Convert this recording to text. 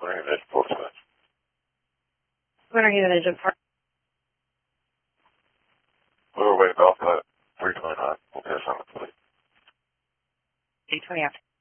When are you going to depart? When are you going to depart? We're way about that. 3:29. We'll get us on the plate. 8:20 after.